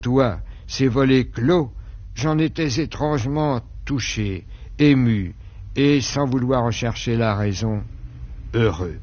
Toi, ces volets clos, j'en étais étrangement touché, ému, et, sans vouloir en chercher la raison, heureux.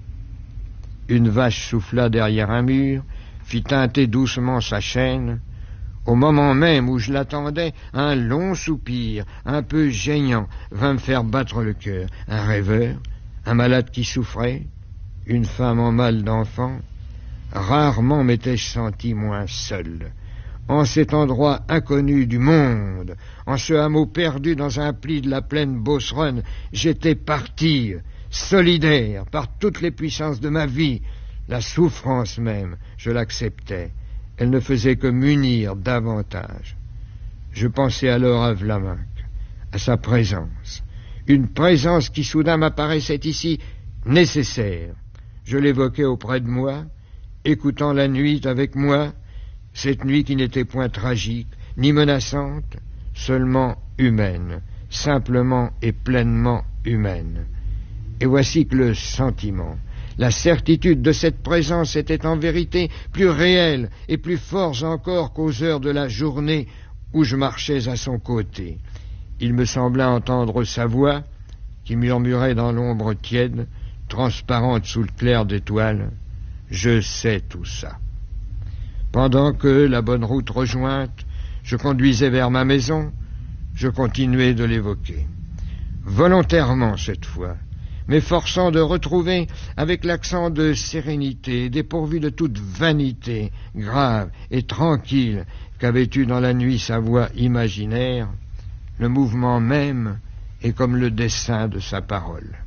Une vache souffla derrière un mur, fit tinter doucement sa chaîne. Au moment même où je l'attendais, un long soupir, un peu gênant, vint me faire battre le cœur. Un rêveur, un malade qui souffrait, une femme en mal d'enfant. Rarement m'étais-je senti moins seul. En cet endroit inconnu du monde, en ce hameau perdu dans un pli de la plaine Beauceronne, j'étais parti, solidaire par toutes les puissances de ma vie. La souffrance même, je l'acceptais. Elle ne faisait que m'unir davantage. Je pensais alors à Vlaminck, à sa présence. Une présence qui soudain m'apparaissait ici nécessaire. Je l'évoquais auprès de moi, écoutant la nuit avec moi, cette nuit qui n'était point tragique, ni menaçante, seulement humaine, simplement et pleinement humaine. Et voici que le sentiment, la certitude de cette présence était en vérité plus réelle et plus forte encore qu'aux heures de la journée où je marchais à son côté. Il me sembla entendre sa voix qui murmurait dans l'ombre tiède, transparente sous le clair d'étoiles. Je sais tout ça. Pendant que, la bonne route rejointe, je conduisais vers ma maison, je continuai de l'évoquer. Volontairement cette fois, m'efforçant de retrouver, avec l'accent de sérénité, dépourvu de toute vanité, grave et tranquille, qu'avait eu dans la nuit sa voix imaginaire, le mouvement même est comme le dessin de sa parole.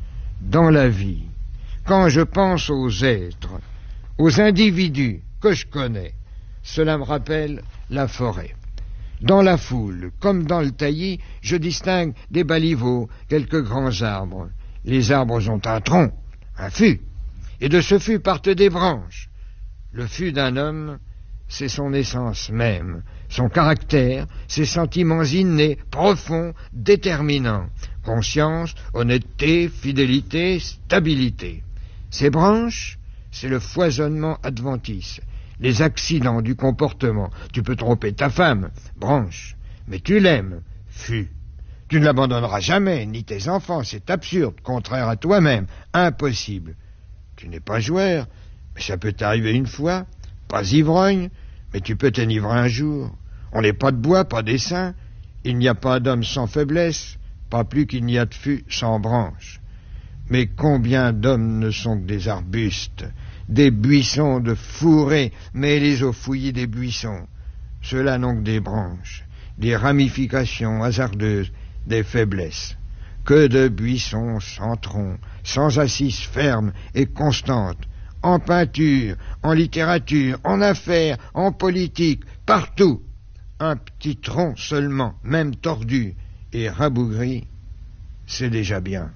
Dans la vie, quand je pense aux êtres, aux individus que je connais, cela me rappelle la forêt. Dans la foule, comme dans le taillis, je distingue des baliveaux, quelques grands arbres. Les arbres ont un tronc, un fût, et de ce fût partent des branches. Le fût d'un homme, c'est son essence même, son caractère, ses sentiments innés, profonds, déterminants, conscience, honnêteté, fidélité, stabilité. Ses branches, c'est le foisonnement adventice, les accidents du comportement. Tu peux tromper ta femme, branche, mais tu l'aimes, fût. Tu ne l'abandonneras jamais, ni tes enfants, c'est absurde, contraire à toi-même, impossible. Tu n'es pas joueur, mais ça peut t'arriver une fois, pas ivrogne, mais tu peux t'enivrer un jour. On n'est pas de bois, pas d'essaim, il n'y a pas d'homme sans faiblesse, pas plus qu'il n'y a de fût sans branche. Mais combien d'hommes ne sont que des arbustes, des buissons de fourrés mêlés aux fouillis des buissons. Ceux-là n'ont que des branches, des ramifications hasardeuses, des faiblesses. Que de buissons sans tronc, sans assise ferme et constante, en peinture, en littérature, en affaires, en politique, partout. Un petit tronc seulement, même tordu et rabougri, c'est déjà bien.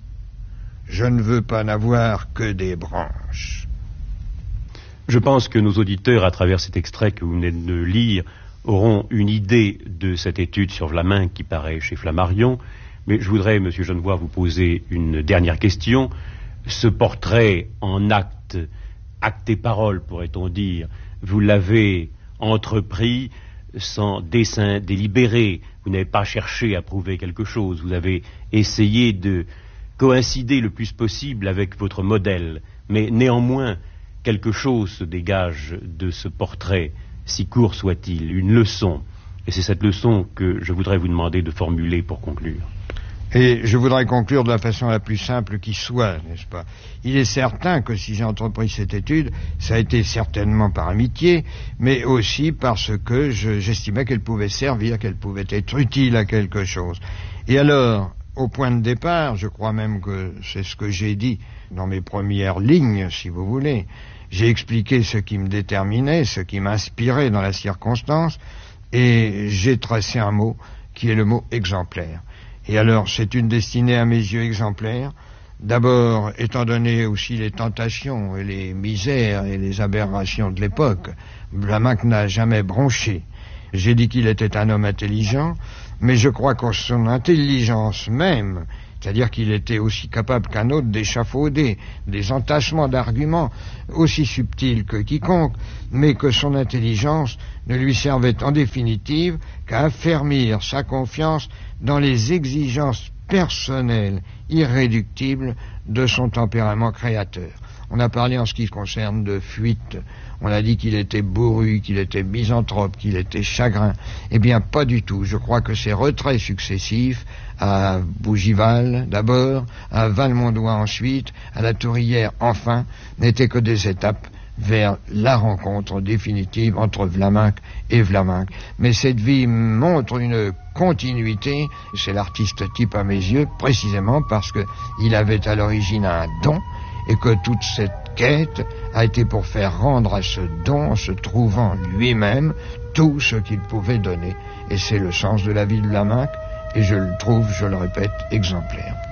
Je ne veux pas n'avoir que des branches. Je pense que nos auditeurs, à travers cet extrait que vous venez de lire, auront une idée de cette étude sur Vlaminck qui paraît chez Flammarion. Mais je voudrais, Monsieur Genevoix, vous poser une dernière question. Ce portrait en acte et parole, pourrait-on dire, vous l'avez entrepris sans dessein délibéré. Vous n'avez pas cherché à prouver quelque chose. Vous avez essayé de coïncider le plus possible avec votre modèle. Mais néanmoins, quelque chose se dégage de ce portrait, si court soit-il, une leçon. Et c'est cette leçon que je voudrais vous demander de formuler pour conclure. Et je voudrais conclure de la façon la plus simple qui soit, n'est-ce pas? Il est certain que si j'ai entrepris cette étude, ça a été certainement par amitié, mais aussi parce que j'estimais qu'elle pouvait servir, qu'elle pouvait être utile à quelque chose. Et alors, au point de départ, je crois même que c'est ce que j'ai dit dans mes premières lignes, si vous voulez. J'ai expliqué ce qui me déterminait, ce qui m'inspirait dans la circonstance, et j'ai tracé un mot qui est le mot exemplaire. Et alors, c'est une destinée à mes yeux exemplaire. D'abord, étant donné aussi les tentations et les misères et les aberrations de l'époque, Vlaminck n'a jamais bronché. J'ai dit qu'il était un homme intelligent, mais je crois qu'en son intelligence même, C'est-à-dire qu'il était aussi capable qu'un autre d'échafauder des entachements d'arguments aussi subtils que quiconque, mais que son intelligence ne lui servait en définitive qu'à affermir sa confiance dans les exigences personnelles irréductibles de son tempérament créateur. On a parlé en ce qui concerne de fuite, on a dit qu'il était bourru, qu'il était misanthrope, qu'il était chagrin. Eh bien, pas du tout. Je crois que ces retraits successifs, à Bougival d'abord, à Valmondois ensuite, à la Tourière enfin, n'étaient que des étapes vers la rencontre définitive entre Vlaminck et Vlaminck. Mais cette vie montre une continuité, c'est l'artiste type à mes yeux, précisément parce qu'il avait à l'origine un don, et que toute cette quête a été pour faire rendre à ce don, en se trouvant lui-même, tout ce qu'il pouvait donner. Et c'est le sens de la vie de Vlaminck, et je le trouve, je le répète, exemplaire.